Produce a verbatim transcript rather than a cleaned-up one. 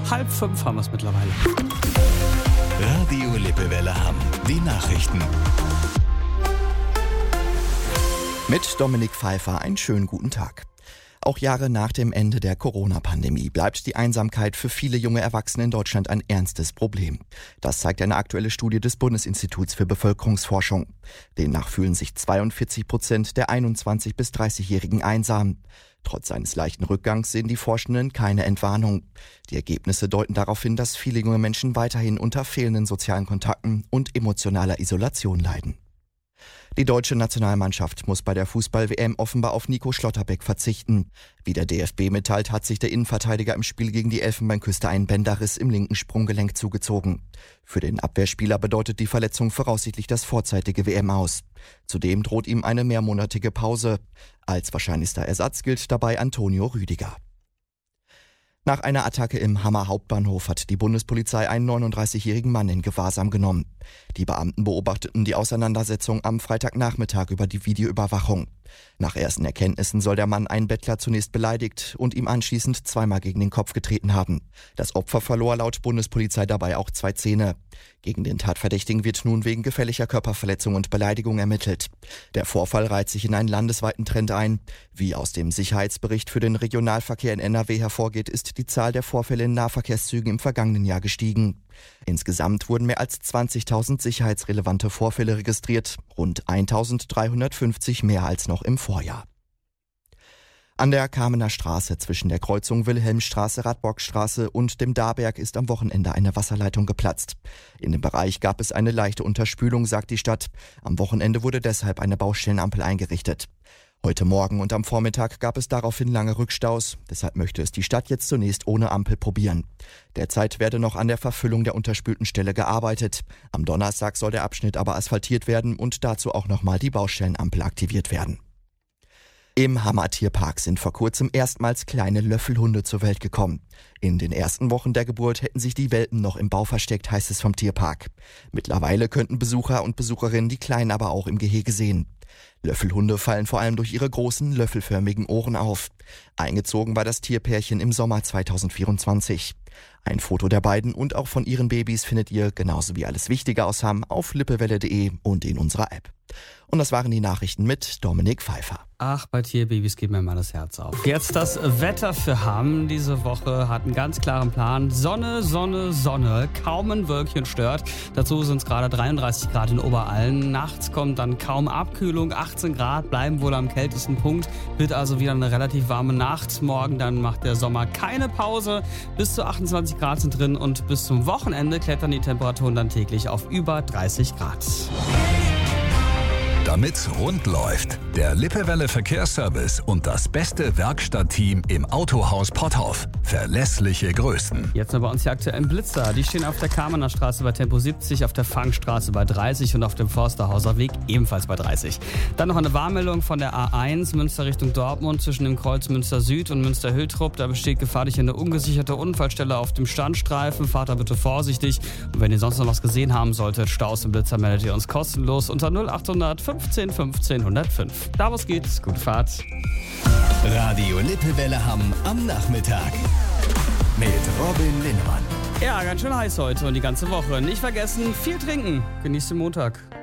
Halb fünf haben wir es mittlerweile. Radio Lippewelle Hamm. Die Nachrichten. Mit Dominik Pfeiffer einen schönen guten Tag. Auch Jahre nach dem Ende der Corona-Pandemie bleibt die Einsamkeit für viele junge Erwachsene in Deutschland ein ernstes Problem. Das zeigt eine aktuelle Studie des Bundesinstituts für Bevölkerungsforschung. Demnach fühlen sich zweiundvierzig Prozent der einundzwanzig- bis dreißigjährigen einsam. Trotz eines leichten Rückgangs sehen die Forschenden keine Entwarnung. Die Ergebnisse deuten darauf hin, dass viele junge Menschen weiterhin unter fehlenden sozialen Kontakten und emotionaler Isolation leiden. Die deutsche Nationalmannschaft muss bei der Fußball-W M offenbar auf Nico Schlotterbeck verzichten. Wie der D F B mitteilt, hat sich der Innenverteidiger im Spiel gegen die Elfenbeinküste einen Bänderriss im linken Sprunggelenk zugezogen. Für den Abwehrspieler bedeutet die Verletzung voraussichtlich das vorzeitige W M aus. Zudem droht ihm eine mehrmonatige Pause. Als wahrscheinlichster Ersatz gilt dabei Antonio Rüdiger. Nach einer Attacke im Hammer Hauptbahnhof hat die Bundespolizei einen neununddreißigjährigen Mann in Gewahrsam genommen. Die Beamten beobachteten die Auseinandersetzung am Freitagnachmittag über die Videoüberwachung. Nach ersten Erkenntnissen soll der Mann einen Bettler zunächst beleidigt und ihm anschließend zweimal gegen den Kopf getreten haben. Das Opfer verlor laut Bundespolizei dabei auch zwei Zähne. Gegen den Tatverdächtigen wird nun wegen gefährlicher Körperverletzung und Beleidigung ermittelt. Der Vorfall reiht sich in einen landesweiten Trend ein. Wie aus dem Sicherheitsbericht für den Regionalverkehr in N R W hervorgeht, ist die Zahl der Vorfälle in Nahverkehrszügen im vergangenen Jahr gestiegen. Insgesamt wurden mehr als zwanzigtausend sicherheitsrelevante Vorfälle registriert, rund eintausenddreihundertfünfzig mehr als noch im Vorjahr. An der Kamener Straße zwischen der Kreuzung Wilhelmstraße-Radbockstraße und dem Darberg ist am Wochenende eine Wasserleitung geplatzt. In dem Bereich gab es eine leichte Unterspülung, sagt die Stadt. Am Wochenende wurde deshalb eine Baustellenampel eingerichtet. Heute Morgen und am Vormittag gab es daraufhin lange Rückstaus. Deshalb möchte es die Stadt jetzt zunächst ohne Ampel probieren. Derzeit werde noch an der Verfüllung der unterspülten Stelle gearbeitet. Am Donnerstag soll der Abschnitt aber asphaltiert werden und dazu auch nochmal die Baustellenampel aktiviert werden. Im Hammer Tierpark sind vor kurzem erstmals kleine Löffelhunde zur Welt gekommen. In den ersten Wochen der Geburt hätten sich die Welpen noch im Bau versteckt, heißt es vom Tierpark. Mittlerweile könnten Besucher und Besucherinnen die Kleinen aber auch im Gehege sehen. Löffelhunde fallen vor allem durch ihre großen, löffelförmigen Ohren auf. Eingezogen war das Tierpärchen im Sommer zweitausendvierundzwanzig. Ein Foto der beiden und auch von ihren Babys findet ihr, genauso wie alles Wichtige aus Hamm, auf lippewelle punkt de und in unserer App. Und das waren die Nachrichten mit Dominik Pfeiffer. Ach, bei Tierbabys geht mir mal das Herz auf. Jetzt das Wetter für Hamm. Diese Woche hat einen ganz klaren Plan. Sonne, Sonne, Sonne. Kaum ein Wölkchen stört. Dazu sind es gerade dreiunddreißig Grad in Oberallen. Nachts kommt dann kaum Abkühlung. achtzehn Grad bleiben wohl am kältesten Punkt. Wird also wieder eine relativ warme Nacht. Morgen dann macht der Sommer keine Pause. Bis zu achtundzwanzig Grad sind drin und bis zum Wochenende klettern die Temperaturen dann täglich auf über dreißig Grad. Damit's rund läuft, der Lippewelle Verkehrsservice und das beste Werkstattteam im Autohaus Potthoff. Verlässliche Größen. Jetzt noch bei uns die aktuellen Blitzer. Die stehen auf der Kamener Straße bei Tempo siebzig, auf der Fangstraße bei dreißig und auf dem Forsterhauser Weg ebenfalls bei dreißig. Dann noch eine Warnmeldung von der A eins, Münster Richtung Dortmund, zwischen dem Kreuz Münster Süd und Münster Hültrup. Da besteht Gefahr durch eine ungesicherte Unfallstelle auf dem Standstreifen. Fahrt da bitte vorsichtig. Und wenn ihr sonst noch was gesehen haben solltet, Staus im Blitzer, meldet ihr uns kostenlos unter null achthundert fünfzehn fünfzehn hundertfünf. Da wo es geht, gute Fahrt. Radio Lippewelle Hamm am Nachmittag mit Robin Linnemann. Ja, ganz schön heiß heute und die ganze Woche. Nicht vergessen, viel trinken. Genießt den Montag.